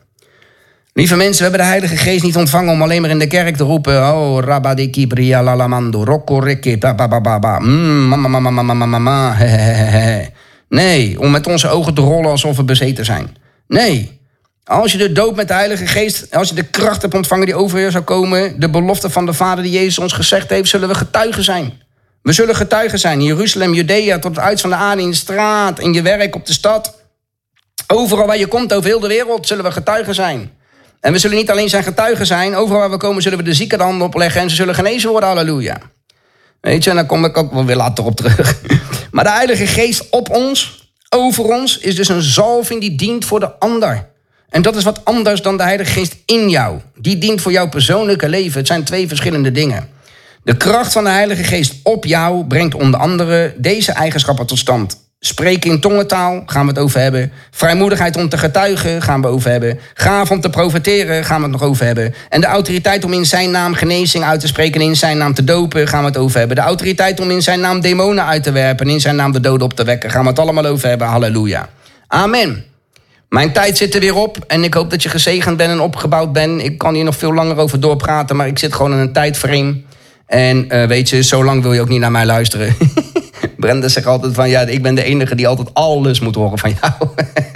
Lieve mensen, we hebben de Heilige Geest niet ontvangen om alleen maar in de kerk te roepen, oh, rabadiki bria lalamando, rocco ricci, ba ba ba ba ba, mm, mama mama mama mama mama, hehehehe. Nee, om met onze ogen te rollen alsof we bezeten zijn. Nee, als je de doop met de Heilige Geest, als je de kracht hebt ontvangen die over je zou komen, de belofte van de Vader die Jezus ons gezegd heeft, zullen we getuigen zijn. We zullen getuigen zijn in Jeruzalem, Judea, tot het uit van de aarde, in de straat, in je werk, op de stad. Overal waar je komt, over heel de wereld, zullen we getuigen zijn. En we zullen niet alleen zijn getuigen zijn, overal waar we komen zullen we de zieken de handen opleggen en ze zullen genezen worden, halleluja. Weet je, en daar kom ik ook wel weer later op terug. Maar de Heilige Geest op ons, over ons, is dus een zalving die dient voor de ander. En dat is wat anders dan de Heilige Geest in jou. Die dient voor jouw persoonlijke leven. Het zijn twee verschillende dingen. De kracht van de Heilige Geest op jou brengt onder andere deze eigenschappen tot stand. Spreken in tongentaal, gaan we het over hebben. Vrijmoedigheid om te getuigen, gaan we over hebben. Gaaf om te profeteren, gaan we het nog over hebben. En de autoriteit om in zijn naam genezing uit te spreken en in zijn naam te dopen, gaan we het over hebben. De autoriteit om in zijn naam demonen uit te werpen en in zijn naam de doden op te wekken, gaan we het allemaal over hebben. Halleluja. Amen. Mijn tijd zit er weer op en ik hoop dat je gezegend bent en opgebouwd bent. Ik kan hier nog veel langer over doorpraten, maar ik zit gewoon in een tijdframe. En uh, weet je, zo lang wil je ook niet naar mij luisteren. Brenda zegt altijd van, ja, ik ben de enige die altijd alles moet horen van jou.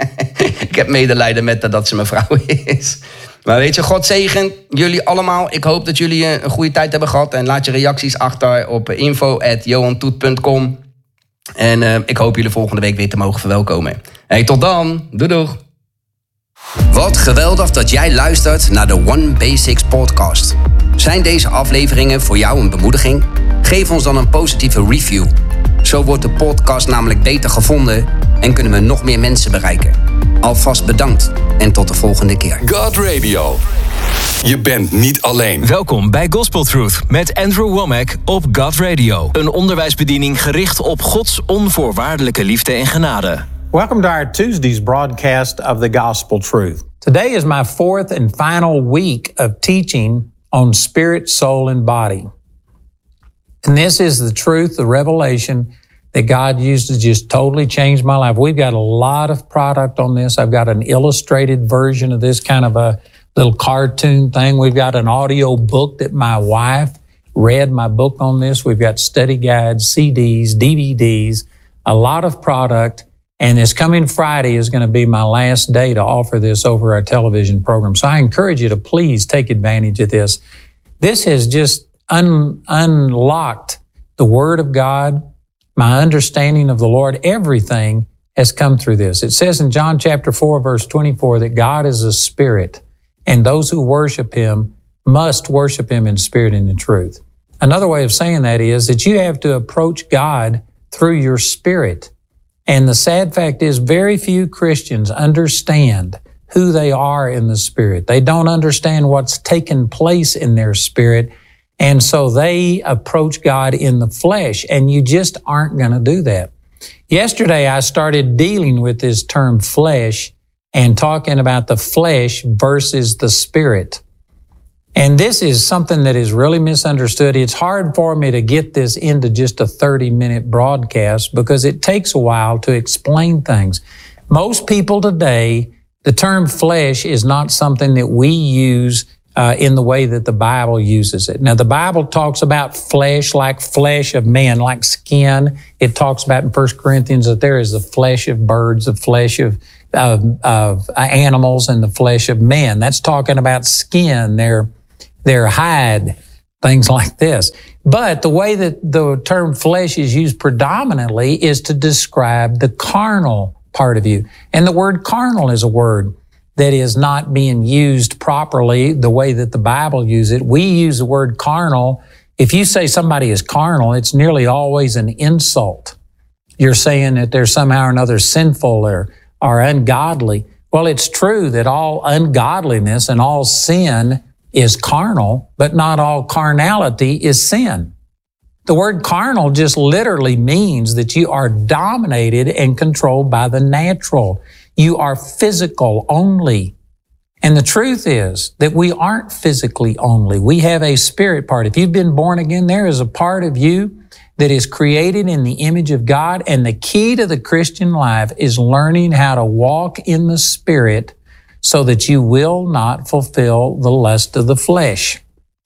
Ik heb medelijden met haar dat ze mijn vrouw is. Maar weet je, God zegen jullie allemaal. Ik hoop dat jullie een goede tijd hebben gehad. En laat je reacties achter op info at johan toet punt com. En uh, ik hoop jullie volgende week weer te mogen verwelkomen. Hey, tot dan. Doei doeg. Wat geweldig dat jij luistert naar de One Basics podcast. Zijn deze afleveringen voor jou een bemoediging? Geef ons dan een positieve review. Zo wordt de podcast namelijk beter gevonden en kunnen we nog meer mensen bereiken. Alvast bedankt en tot de volgende keer. God Radio. Je bent niet alleen. Welkom bij Gospel Truth met Andrew Womack op God Radio. Een onderwijsbediening gericht op Gods onvoorwaardelijke liefde en genade. Welcome to our Tuesday's broadcast of the Gospel Truth. Today is my fourth and final week of teaching on spirit, soul, and body. And this is the truth, the revelation that God used to just totally change my life. We've got a lot of product on this. I've got an illustrated version of this, kind of a little cartoon thing. We've got an audio book that my wife read my book on this. We've got study guides, C Ds, D V Ds, a lot of product. And this coming Friday is going to be my last day to offer this over our television program. So I encourage you to please take advantage of this. This has just un- unlocked the Word of God, my understanding of the Lord. Everything has come through this. It says in John chapter four, verse twenty-four, that God is a spirit, and those who worship him must worship him in spirit and in truth. Another way of saying that is that you have to approach God through your spirit. And the sad fact is very few Christians understand who they are in the spirit. They don't understand what's taken place in their spirit. And so they approach God in the flesh, and you just aren't going to do that. Yesterday, I started dealing with this term flesh and talking about the flesh versus the spirit. And this is something that is really misunderstood. It's hard for me to get this into just a thirty-minute broadcast because it takes a while to explain things. Most people today, the term flesh is not something that we use uh, in the way that the Bible uses it. Now, the Bible talks about flesh like flesh of man, like skin. It talks about in First Corinthians that there is the flesh of birds, the flesh of, of, of animals, and the flesh of men. That's talking about skin, their, their hide, things like this. But the way that the term flesh is used predominantly is to describe the carnal part of you. And the word carnal is a word that is not being used properly the way that the Bible uses it. We use the word carnal. If you say somebody is carnal, it's nearly always an insult. You're saying that they're somehow or another sinful or, or ungodly. Well, it's true that all ungodliness and all sin is carnal, but not all carnality is sin. The word carnal just literally means that you are dominated and controlled by the natural. You are physical only. And the truth is that we aren't physically only. We have a spirit part. If you've been born again, there is a part of you that is created in the image of God. And the key to the Christian life is learning how to walk in the spirit so that you will not fulfill the lust of the flesh.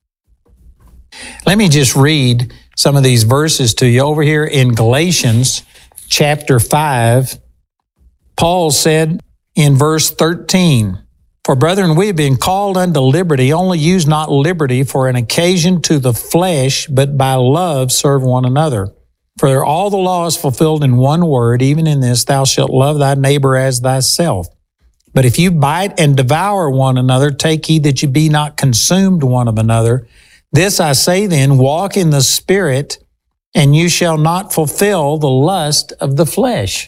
Let me just read some of these verses to you. Over here in Galatians chapter five, Paul said in verse thirteen, "For brethren, we have been called unto liberty, only use not liberty for an occasion to the flesh, but by love serve one another. For all the law is fulfilled in one word, even in this, thou shalt love thy neighbor as thyself. But if you bite and devour one another, take heed that you be not consumed one of another. This I say then, walk in the Spirit, and you shall not fulfill the lust of the flesh."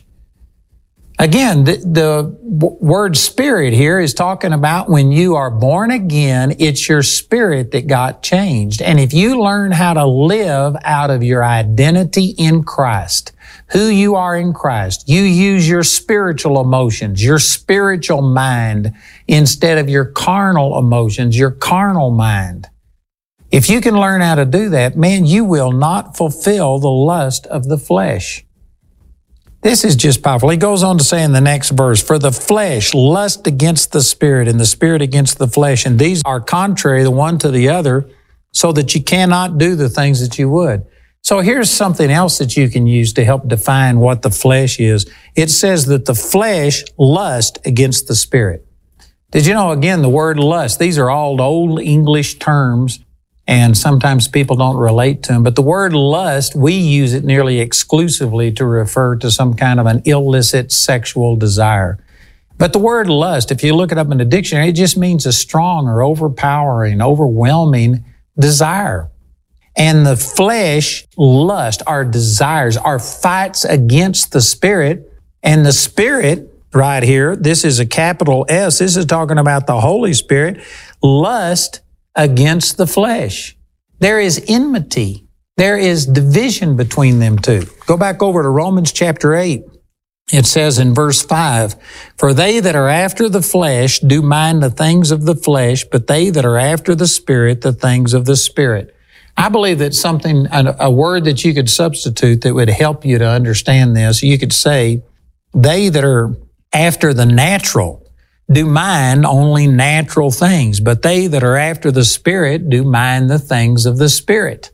Again, the, the word spirit here is talking about when you are born again, it's your spirit that got changed. And if you learn how to live out of your identity in Christ, who you are in Christ, you use your spiritual emotions, your spiritual mind, instead of your carnal emotions, your carnal mind. If you can learn how to do that, man, you will not fulfill the lust of the flesh. This is just powerful. He goes on to say in the next verse, "For the flesh lust against the spirit, and the spirit against the flesh, and these are contrary the one to the other, so that you cannot do the things that you would." So here's something else that you can use to help define what the flesh is. It says that the flesh lust against the spirit. Did you know, again, the word lust, these are all old English terms, and sometimes people don't relate to them. But the word lust, we use it nearly exclusively to refer to some kind of an illicit sexual desire. But the word lust, if you look it up in the dictionary, it just means a strong or overpowering, overwhelming desire. And the flesh lust, our desires, our fights against the spirit. And the spirit right here, this is a capital S, this is talking about the Holy Spirit, lust against the flesh. There is enmity. There is division between them two. Go back over to Romans chapter eight. It says in verse five, "For they that are after the flesh do mind the things of the flesh, but they that are after the Spirit, the things of the Spirit." I believe that something, a word that you could substitute that would help you to understand this, you could say, they that are after the natural do mind only natural things, but they that are after the Spirit do mind the things of the Spirit.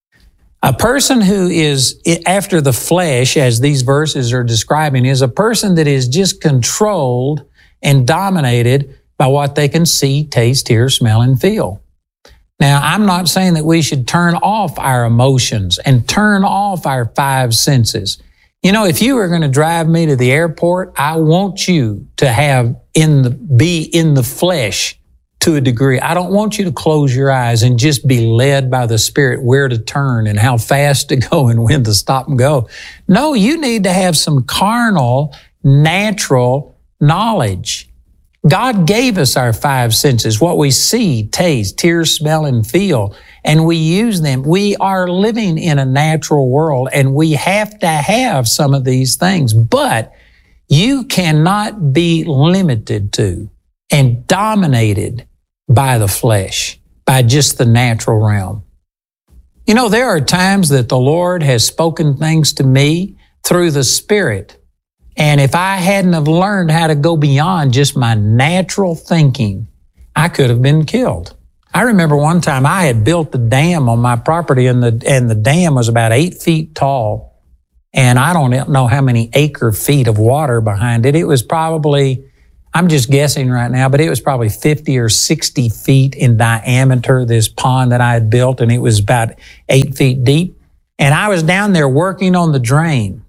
A person who is after the flesh, as these verses are describing, is a person that is just controlled and dominated by what they can see, taste, hear, smell, and feel. Now, I'm not saying that we should turn off our emotions and turn off our five senses. You know, if you were going to drive me to the airport, I want you to have in the, be in the flesh to a degree. I don't want you to close your eyes and just be led by the Spirit where to turn and how fast to go and when to stop and go. No, you need to have some carnal, natural knowledge. God gave us our five senses, what we see, taste, hear, smell, and feel, and we use them. We are living in a natural world, and we have to have some of these things, but you cannot be limited to and dominated by the flesh, by just the natural realm. You know, there are times that the Lord has spoken things to me through the Spirit. And if I hadn't have learned how to go beyond just my natural thinking, I could have been killed. I remember one time I had built the dam on my property, and the and the dam was about eight feet tall. And I don't know how many acre feet of water behind it. It was probably, I'm just guessing right now, but it was probably fifty or sixty feet in diameter, this pond that I had built, and it was about eight feet deep. And I was down there working on the drain.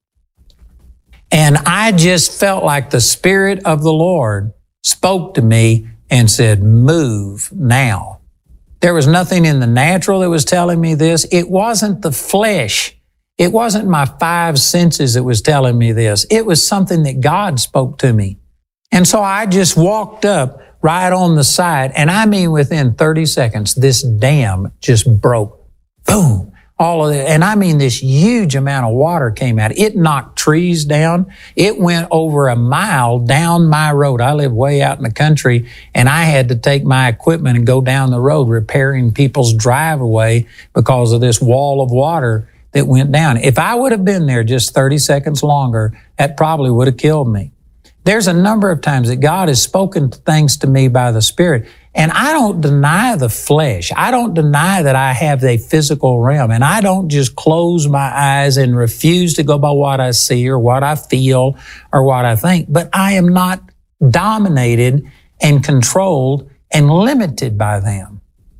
And I just felt like the Spirit of the Lord spoke to me and said, move now. There was nothing in the natural that was telling me this. It wasn't the flesh. It wasn't my five senses that was telling me this. It was something that God spoke to me. And so I just walked up right on the side, and I mean within thirty seconds, this dam just broke. Boom. All of it. And I mean, this huge amount of water came out. It knocked trees down. It went over a mile down my road. I live way out in the country, and I had to take my equipment and go down the road repairing people's driveway because of this wall of water that went down. If I would have been there just thirty seconds longer, that probably would have killed me. There's a number of times that God has spoken things to me by the Spirit, and I don't deny the flesh. I don't deny that I have a physical realm, and I don't just close my eyes and refuse to go by what I see or what I feel or what I think, but I am not dominated and controlled and limited by them.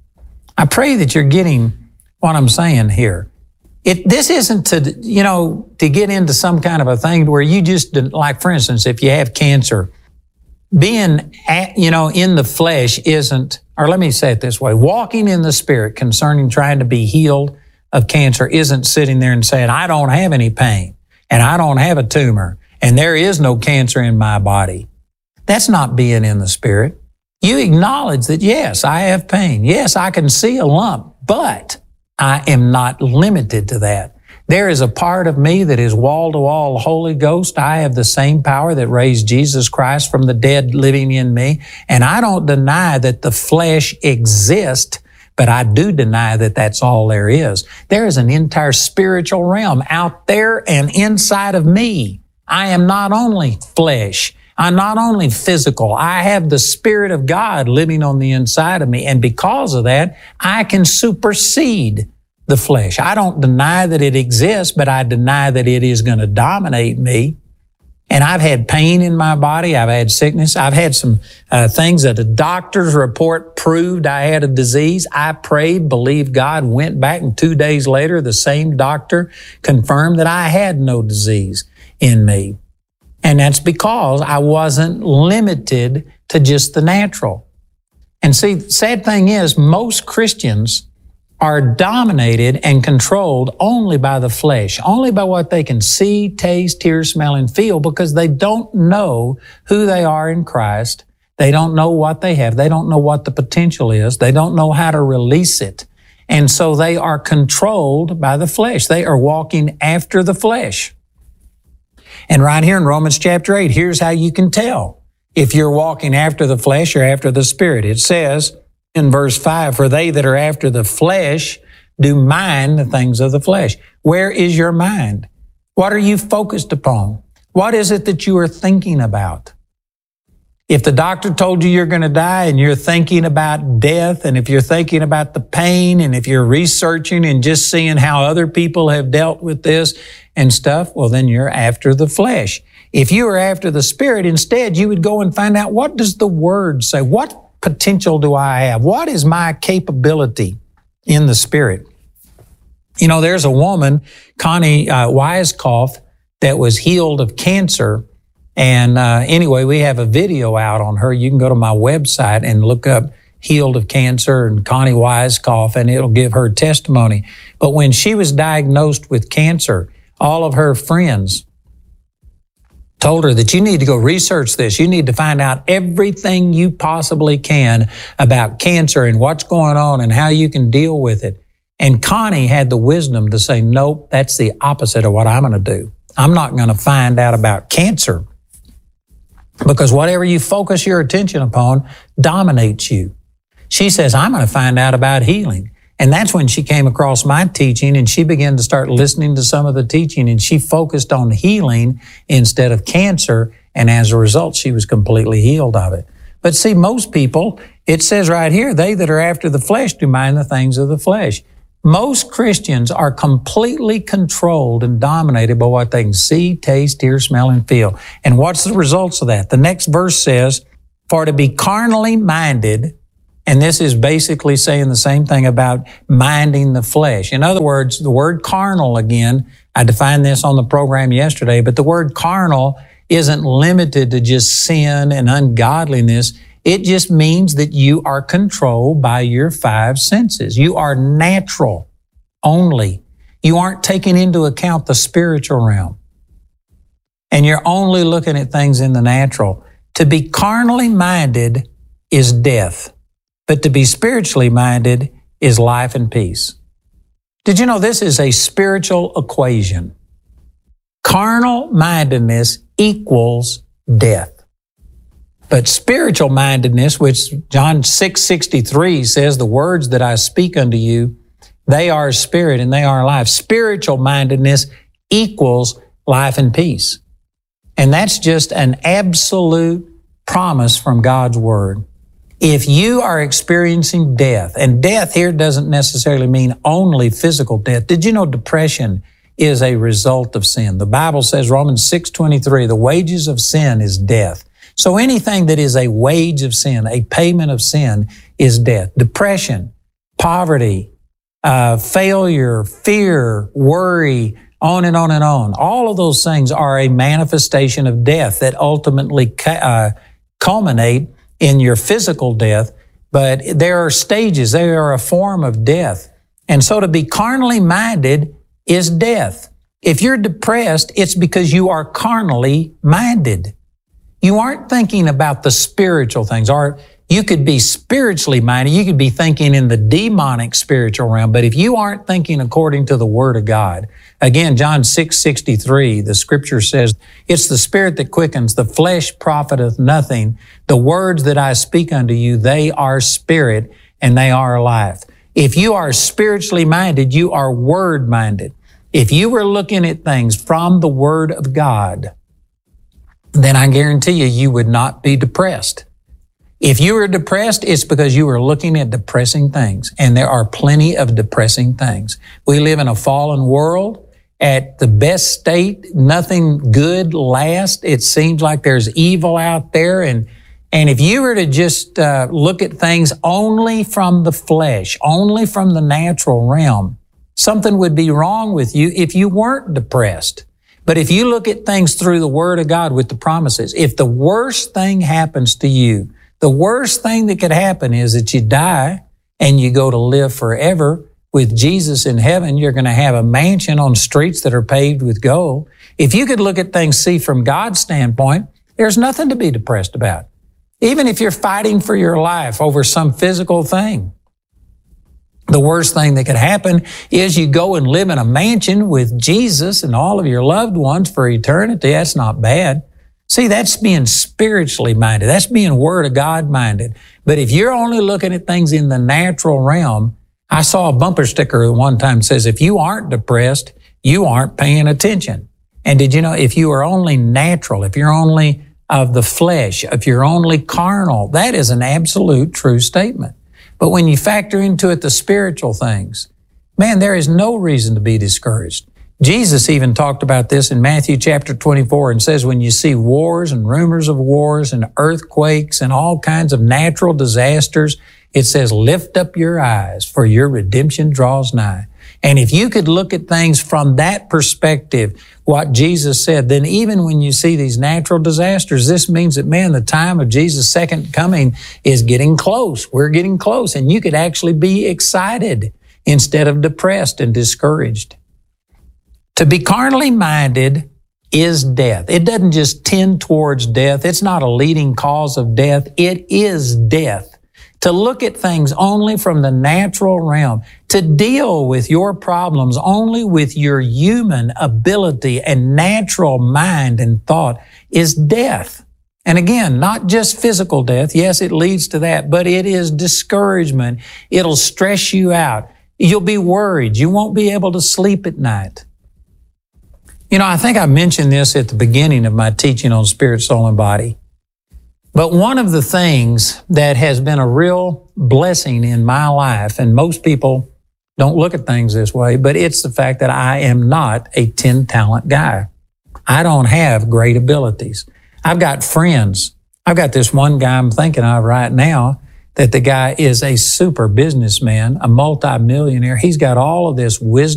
I pray that you're getting what I'm saying here. It, this isn't to, you know, to get into some kind of a thing where you just, like, for instance, if you have cancer, being, at, you know, in the flesh isn't, or let me say it this way, walking in the Spirit concerning trying to be healed of cancer isn't sitting there and saying, I don't have any pain, and I don't have a tumor, and there is no cancer in my body. That's not being in the Spirit. You acknowledge that, yes, I have pain. Yes, I can see a lump, but I am not limited to that. There is a part of me that is wall-to-wall Holy Ghost. I have the same power that raised Jesus Christ from the dead living in me. And I don't deny that the flesh exists, but I do deny that that's all there is. There is an entire spiritual realm out there and inside of me. I am not only flesh. I'm not only physical. I have the Spirit of God living on the inside of me. And because of that, I can supersede the flesh. I don't deny that it exists, but I deny that it is going to dominate me. And I've had pain in my body. I've had sickness. I've had some uh, things that a doctor's report proved I had a disease. I prayed, believed God, went back, and two days later, the same doctor confirmed that I had no disease in me. And that's because I wasn't limited to just the natural. And see, the sad thing is, most Christians are dominated and controlled only by the flesh, only by what they can see, taste, hear, smell, and feel, because they don't know who they are in Christ. They don't know what they have. They don't know what the potential is. They don't know how to release it. And so they are controlled by the flesh. They are walking after the flesh. And right here in Romans chapter eight, here's how you can tell if you're walking after the flesh or after the Spirit. It says in verse five, for they that are after the flesh do mind the things of the flesh. Where is your mind? What are you focused upon? What is it that you are thinking about? If the doctor told you you're going to die and you're thinking about death, and if you're thinking about the pain, and if you're researching and just seeing how other people have dealt with this and stuff, well, then you're after the flesh. If you were after the Spirit, instead, you would go and find out, what does the Word say? What potential do I have? What is my capability in the Spirit? You know, there's a woman, Connie uh, Weiskopf, that was healed of cancer. And uh, anyway, we have a video out on her. You can go to my website and look up healed of cancer and Connie Weiskopf, and it'll give her testimony. But when she was diagnosed with cancer, all of her friends told her that you need to go research this. You need to find out everything you possibly can about cancer and what's going on and how you can deal with it. And Connie had the wisdom to say, nope, that's the opposite of what I'm going to do. I'm not going to find out about cancer, because whatever you focus your attention upon dominates you. She says, I'm going to find out about healing. And that's when she came across my teaching, and she began to start listening to some of the teaching, and she focused on healing instead of cancer. And as a result, she was completely healed of it. But see, most people, it says right here, they that are after the flesh do mind the things of the flesh. Most Christians are completely controlled and dominated by what they can see, taste, hear, smell, and feel. And what's the results of that? The next verse says, for to be carnally minded, and this is basically saying the same thing about minding the flesh. In other words, the word carnal, again, I defined this on the program yesterday, but the word carnal isn't limited to just sin and ungodliness. It just means that you are controlled by your five senses. You are natural only. You aren't taking into account the spiritual realm. And you're only looking at things in the natural. To be carnally minded is death, but to be spiritually minded is life and peace. Did you know this is a spiritual equation? Carnal mindedness equals death. But spiritual mindedness, which John six sixty-three says, the words that I speak unto you, they are spirit and they are life. Spiritual mindedness equals life and peace. And that's just an absolute promise from God's word. If you are experiencing death, and death here doesn't necessarily mean only physical death. Did you know depression is a result of sin? The Bible says, Romans six twenty-three, the wages of sin is death. So anything that is a wage of sin, a payment of sin, is death. Depression, poverty, uh, failure, fear, worry, on and on and on. All of those things are a manifestation of death that ultimately uh, culminate in your physical death. But there are stages. They are a form of death. And so to be carnally minded is death. If you're depressed, it's because you are carnally minded. You aren't thinking about the spiritual things. Or you could be spiritually minded. You could be thinking in the demonic spiritual realm. But if you aren't thinking according to the Word of God, again, John six sixty-three, the Scripture says, it's the Spirit that quickens, the flesh profiteth nothing. The words that I speak unto you, they are spirit and they are life. If you are spiritually minded, you are Word minded. If you were looking at things from the Word of God, then I guarantee you, you would not be depressed. If you are depressed, it's because you are looking at depressing things, and there are plenty of depressing things. We live in a fallen world. At the best state, nothing good lasts. It seems like there's evil out there, and and if you were to just uh, look at things only from the flesh, only from the natural realm, something would be wrong with you if you weren't depressed. But if you look at things through the Word of God with the promises, if the worst thing happens to you, the worst thing that could happen is that you die and you go to live forever with Jesus in heaven. You're going to have a mansion on streets that are paved with gold. If you could look at things, see from God's standpoint, there's nothing to be depressed about. Even if you're fighting for your life over some physical thing, the worst thing that could happen is you go and live in a mansion with Jesus and all of your loved ones for eternity. That's not bad. See, that's being spiritually minded. That's being Word of God minded. But if you're only looking at things in the natural realm, I saw a bumper sticker one time that says, if you aren't depressed, you aren't paying attention. And did you know, if you are only natural, if you're only of the flesh, if you're only carnal, that is an absolute true statement. But when you factor into it the spiritual things, man, there is no reason to be discouraged. Jesus even talked about this in Matthew chapter twenty-four and says, when you see wars and rumors of wars and earthquakes and all kinds of natural disasters, it says, lift up your eyes, for your redemption draws nigh. And if you could look at things from that perspective, what Jesus said, then even when you see these natural disasters, this means that, man, the time of Jesus' second coming is getting close. We're getting close. And you could actually be excited instead of depressed and discouraged. To be carnally minded is death. It doesn't just tend towards death. It's not a leading cause of death. It is death. To look at things only from the natural realm, to deal with your problems only with your human ability and natural mind and thought is death. And again, not just physical death. Yes, it leads to that, but it is discouragement. It'll stress you out. You'll be worried. You won't be able to sleep at night. You know, I think I mentioned this at the beginning of my teaching on spirit, soul, and body. But one of the things that has been a real blessing in my life, and most people don't look at things this way, but it's the fact that I am not a ten-talent guy. I don't have great abilities. I've got friends. I've got this one guy I'm thinking of right now, that the guy is a super businessman, a multimillionaire. He's got all of this wisdom